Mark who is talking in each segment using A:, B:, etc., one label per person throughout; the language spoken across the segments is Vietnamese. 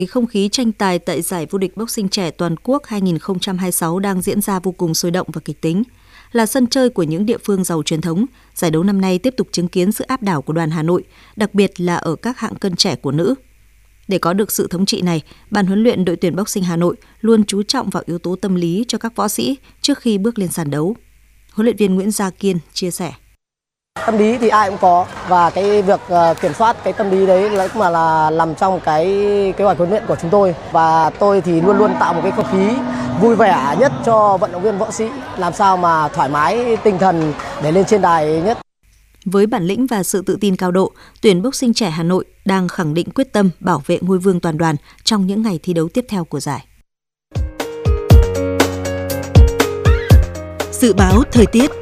A: Không khí tranh tài tại giải vô địch boxing trẻ toàn quốc 2026 đang diễn ra vô cùng sôi động và kịch tính. Là sân chơi của những địa phương giàu truyền thống, giải đấu năm nay tiếp tục chứng kiến sự áp đảo của đoàn Hà Nội, đặc biệt là ở các hạng cân trẻ của nữ. Để có được sự thống trị này, ban huấn luyện đội tuyển boxing Hà Nội luôn chú trọng vào yếu tố tâm lý cho các võ sĩ trước khi bước lên sàn đấu. Huấn luyện viên Nguyễn Gia Kiên chia sẻ.
B: Tâm lý thì ai cũng có, và cái việc kiểm soát cái tâm lý đấy cũng là nằm trong cái kế hoạch huấn luyện của chúng tôi. Và tôi thì luôn luôn tạo một cái không khí vui vẻ nhất cho vận động viên võ sĩ, làm sao mà thoải mái tinh thần để lên trên đài nhất.
A: Với bản lĩnh và sự tự tin cao độ, tuyển boxing trẻ Hà Nội đang khẳng định quyết tâm bảo vệ ngôi vương toàn đoàn trong những ngày thi đấu tiếp theo của giải.
C: Dự báo thời tiết.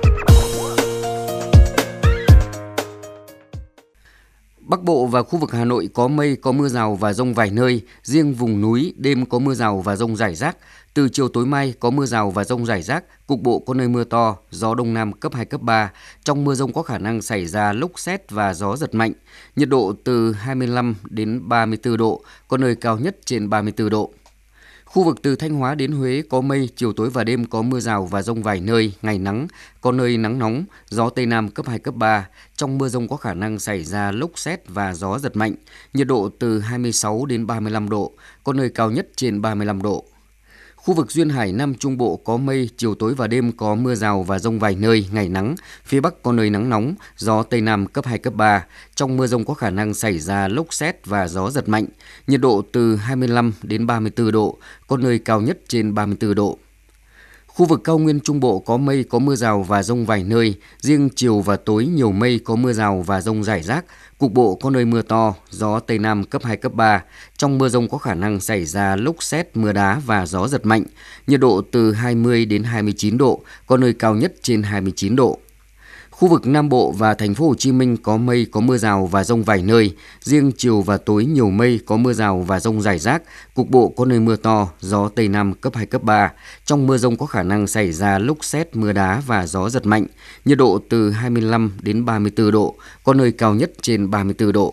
D: Bắc Bộ và khu vực Hà Nội có mây, có mưa rào và dông vài nơi, riêng vùng núi đêm có mưa rào và dông rải rác. Từ chiều tối mai có mưa rào và dông rải rác, cục bộ có nơi mưa to, gió đông nam cấp 2, cấp 3. Trong mưa dông có khả năng xảy ra lốc sét và gió giật mạnh. Nhiệt độ từ 25 đến 34 độ, có nơi cao nhất trên 34 độ. Khu vực từ Thanh Hóa đến Huế có mây, chiều tối và đêm có mưa rào và dông vài nơi, ngày nắng, có nơi nắng nóng, gió Tây Nam cấp 2, cấp 3. Trong mưa dông có khả năng xảy ra lốc sét và gió giật mạnh, nhiệt độ từ 26 đến 35 độ, có nơi cao nhất trên 35 độ. Khu vực Duyên Hải Nam Trung Bộ có mây, chiều tối và đêm có mưa rào và dông vài nơi, ngày nắng, phía Bắc có nơi nắng nóng, gió Tây Nam cấp 2, cấp 3. Trong mưa dông có khả năng xảy ra lốc sét và gió giật mạnh, nhiệt độ từ 25 đến 34 độ, có nơi cao nhất trên 34 độ. Khu vực cao nguyên Trung Bộ có mây, có mưa rào và dông vài nơi, riêng chiều và tối nhiều mây, có mưa rào và dông rải rác, cục bộ có nơi mưa to, gió Tây Nam cấp 2, cấp 3. Trong mưa dông có khả năng xảy ra lốc sét, mưa đá và gió giật mạnh, nhiệt độ từ 20 đến 29 độ, có nơi cao nhất trên 29 độ. Khu vực Nam Bộ và thành phố Hồ Chí Minh có mây, có mưa rào và dông vài nơi, riêng chiều và tối nhiều mây, có mưa rào và dông rải rác, cục bộ có nơi mưa to, gió Tây Nam cấp 2, cấp 3. Trong mưa dông có khả năng xảy ra lốc sét, mưa đá và gió giật mạnh, nhiệt độ từ 25 đến 34 độ, có nơi cao nhất trên 34 độ.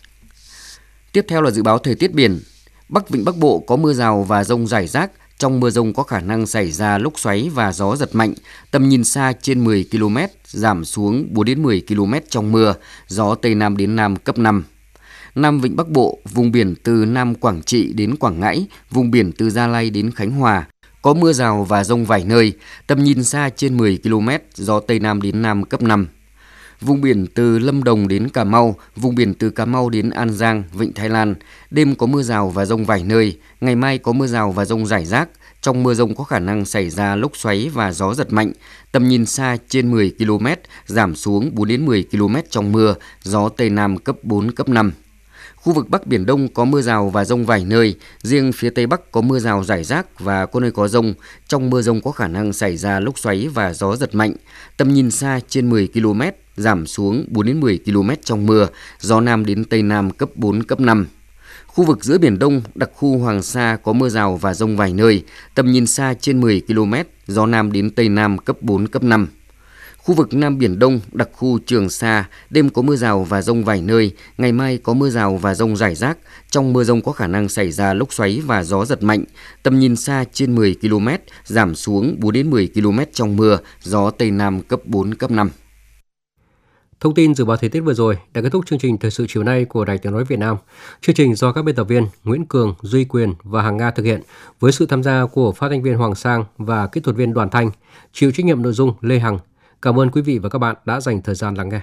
D: Tiếp theo là dự báo thời tiết biển. Bắc Vịnh Bắc Bộ có mưa rào và dông rải rác. Trong mưa dông có khả năng xảy ra lốc xoáy và gió giật mạnh, tầm nhìn xa trên 10 km, giảm xuống 4 đến 10 km trong mưa, gió Tây Nam đến Nam cấp 5. Nam Vịnh Bắc Bộ, vùng biển từ Nam Quảng Trị đến Quảng Ngãi, vùng biển từ Gia Lai đến Khánh Hòa, có mưa rào và dông vài nơi, tầm nhìn xa trên 10 km, gió Tây Nam đến Nam cấp 5. Vùng biển từ Lâm Đồng đến Cà Mau, vùng biển từ Cà Mau đến An Giang, Vịnh Thái Lan, đêm có mưa rào và dông vài nơi, ngày mai có mưa rào và dông rải rác. Trong mưa dông có khả năng xảy ra lốc xoáy và gió giật mạnh, tầm nhìn xa trên 10 km, giảm xuống 4 đến 10 km trong mưa, gió Tây Nam cấp 4, cấp 5. Khu vực Bắc Biển Đông có mưa rào và dông vài nơi, riêng phía Tây Bắc có mưa rào rải rác và có nơi có dông. Trong mưa dông có khả năng xảy ra lốc xoáy và gió giật mạnh, tầm nhìn xa trên 10 km, giảm xuống 4 đến 10 km trong mưa, gió Nam đến Tây Nam cấp 4, cấp 5. Khu vực giữa Biển Đông, đặc khu Hoàng Sa có mưa rào và dông vài nơi, tầm nhìn xa trên 10 km, gió Nam đến Tây Nam cấp 4, cấp 5. Khu vực Nam Biển Đông, đặc khu Trường Sa, đêm có mưa rào và dông vài nơi, ngày mai có mưa rào và dông rải rác. Trong mưa dông có khả năng xảy ra lốc xoáy và gió giật mạnh, tầm nhìn xa trên 10 km, giảm xuống 4 đến 10 km trong mưa, gió Tây Nam cấp 4, cấp 5.
E: Thông tin dự báo thời tiết vừa rồi đã kết thúc chương trình Thời sự chiều nay của Đài Tiếng nói Việt Nam. Chương trình do các biên tập viên Nguyễn Cường, Duy Quyền và Hằng Nga thực hiện với sự tham gia của phát thanh viên Hoàng Sang và kỹ thuật viên Đoàn Thanh, chịu trách nhiệm nội dung Lê Hằng. Cảm ơn quý vị và các bạn đã dành thời gian lắng nghe.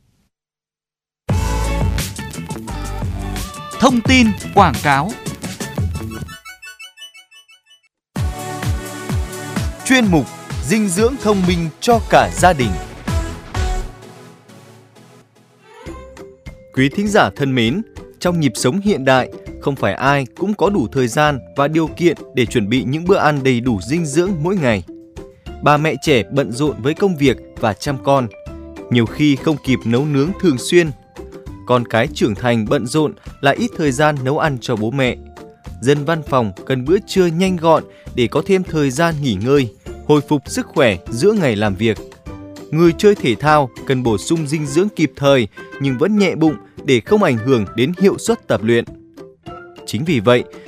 C: Thông tin quảng cáo. Chuyên mục dinh dưỡng thông minh cho cả gia đình. Quý thính giả thân mến, trong nhịp sống hiện đại, không phải ai cũng có đủ thời gian và điều kiện để chuẩn bị những bữa ăn đầy đủ dinh dưỡng mỗi ngày. Bà mẹ trẻ bận rộn với công việc và chăm con, nhiều khi không kịp nấu nướng thường xuyên. Con cái trưởng thành bận rộn lại ít thời gian nấu ăn cho bố mẹ. Dân văn phòng cần bữa trưa nhanh gọn để có thêm thời gian nghỉ ngơi, hồi phục sức khỏe giữa ngày làm việc. Người chơi thể thao cần bổ sung dinh dưỡng kịp thời nhưng vẫn nhẹ bụng để không ảnh hưởng đến hiệu suất tập luyện. Chính vì vậy,